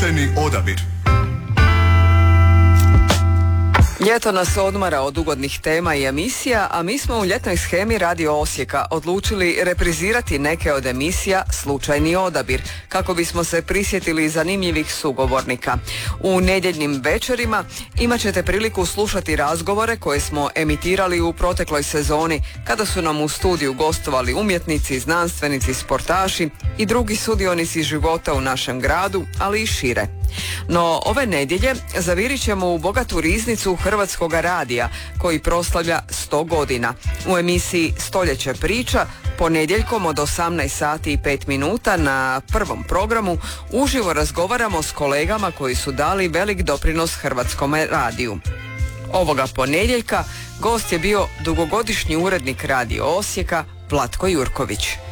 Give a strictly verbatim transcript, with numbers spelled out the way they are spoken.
Slučajni odabir. Ljeto nas odmara od ugodnih tema i emisija, a mi smo u ljetnoj shemi Radio Osijeka odlučili reprizirati neke od emisija Slučajni odabir, kako bismo se prisjetili zanimljivih sugovornika. U nedjeljnim večerima imat ćete priliku slušati razgovore koje smo emitirali u protekloj sezoni, kada su nam u studiju gostovali umjetnici, znanstvenici, sportaši i drugi sudionici života u našem gradu, ali i šire. No, ove nedjelje zavirit ćemo u bogatu riznicu Hrvatskoga radija, koji proslavlja sto godina. U emisiji Stoljeće priča, ponedjeljkom od osamnaest sati i pet minuta na prvom programu uživo razgovaramo s kolegama koji su dali velik doprinos Hrvatskom radiju. Ovoga ponedjeljka gost je bio dugogodišnji urednik Radio Osijeka Vlatko Jurković.